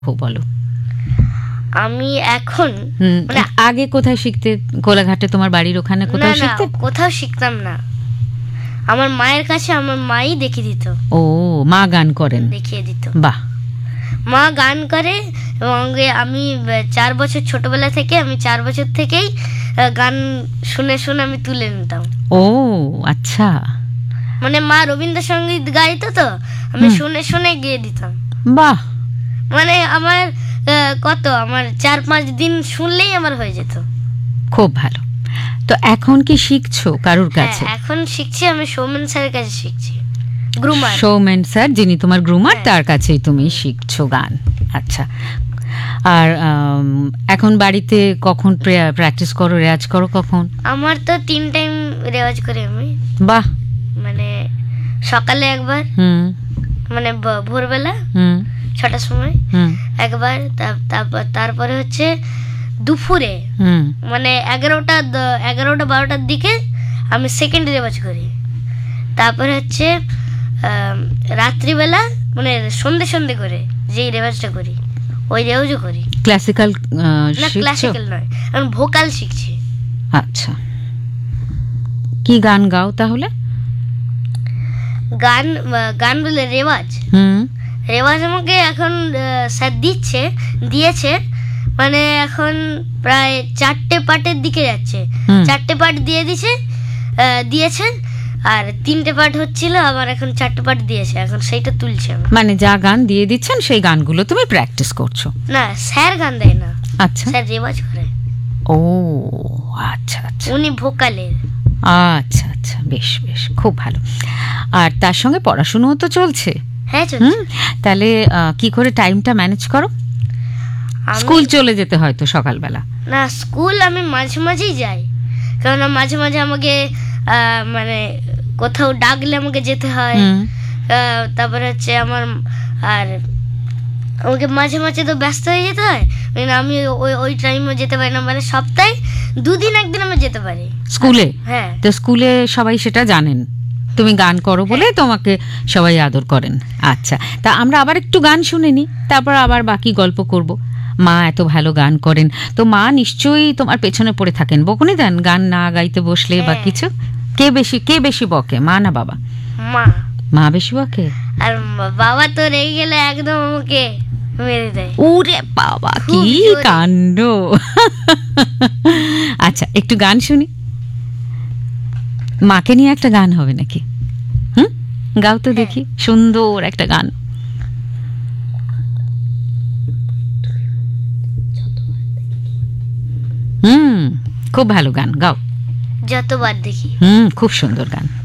বলো। আমি এখন মানে আগে কোথায় শিখতে? কোলাঘাটে তোমার বাড়ির ওখানে কোথায় শিখতে? কোথাও শিখতাম না, আমার মায়ের কাছে আমার মাই দেখিয়ে দিত। ও, মা গান করেন? দেখিয়ে দিত। বাহ। মা গান করে এবং আমি 4 বছর ছোটবেলা থেকে, আমি 4 বছর থেকেই গান শুনে শুনে আমি তুলে নিতাম। ও আচ্ছা, মানে মা রবীন্দ্রসঙ্গীত গাইতো তো আমি শুনে শুনে গেয়ে দিতাম। বাহ। মানে আমার আমার 4-5 দিন শুনলেই আমার হয়ে যেত। খুব ভালো। তো এখন কি শিখছো কারুর কাছে? এখন শিখছি, আমি সৌমেন স্যারের কাছে শিখছি, গ্রুমার। সৌমেন স্যার যিনি তোমার গ্রুমার, তার কাছেই তুমি শিখছো গান। আচ্ছা। আর এখন বাড়িতে কখন প্র্যাকটিস করো, রেওয়াজ করো কখন? আমার তো 3 টাইম রেওয়াজ করি আমি। বাহ। মানে সকালে একবার, মানে ভোরবেলা 6টার সময় একবার, তারপরে হচ্ছে দুপুরে মানে 11টা 12টার দিকে আমি সেকেন্ড রেওয়াজ করি। তারপরে হচ্ছে রাত্রিবেলা মানে সন্ধে করে যেই রেওয়াজটা করি ওই রেওয়াজও করি। ক্লাসিক্যাল? না, ক্লাসিক্যাল নয়, আমি ভোকাল শিখছি। আচ্ছা, কি গান গাও তাহলে? গান বলে রেওয়াজ আমাকে এখন স্যার দিয়েছে, মানে এখন প্রায় 4টে পার্টের দিকে যাচ্ছে। 4টে পার্ট দিয়েছে আর 3টে পার্ট হচ্ছিল, আবার এখন 4টে পার্ট দিয়েছে, এখন সেইটা তুলছে। মানে যা গান দিয়ে দিচ্ছেন সেই গানগুলো তুমি প্র্যাকটিস করছো? না, স্যার গান দেয় না। আচ্ছা, স্যার রেওয়াজ করে। ও আচ্ছা আচ্ছা, উনি ভোকালের। আচ্ছা আচ্ছা, বেশ বেশ, খুব ভালো। আর তার সঙ্গে পড়াশোনাও তো চলছে? হ্যাঁ চলছে। তাহলে কি করে টাইমটা ম্যানেজ করো? স্কুল চলে যেতে হয় তো সকালবেলা? না, স্কুল আমি মাঝে মাঝেই যাই, কারণ মাঝে মাঝে আমাকে মানে কোথাও ডাকলে আমাকে যেতে হয়। তারপরে হচ্ছে আমাকে মাঝে মাঝে তো ব্যস্ত হয়ে যেতে হয়, আমি ওই টাইমে যেতে পারি না। মানে সপ্তাহে 2 দিন 1 দিন আমি যেতে পারি স্কুলে। হ্যাঁ, তো স্কুলে সবাই সেটা জানেন তুমি গান করো বলে তোমাকে সবাই আদর করেন। আচ্ছা, তা আমরা আবার একটু গান শুনে নি, তারপর আবার বাকি গল্প করব। মা এত ভালো গান করেন, তো মা নিশ্চয়ই তোমার পেছনে পড়ে থাকেন, বকুনি দেন গান না গাইতে বসলে বা কিছু? কে বেশি বকে, মা না বাবা? মা বেশি বকে। আর বাবা তো রেগে গেলে একদম আমাকে মেরে দেয়। ওরে বাবা, কি কাণ্ড! আচ্ছা, একটু গান শুনি। মাকে নিয়ে একটা গান হবে নাকি? গাও তো দেখি, সুন্দর একটা গান। খুব ভালো গান গাও। যতবার দেখি। খুব সুন্দর গান।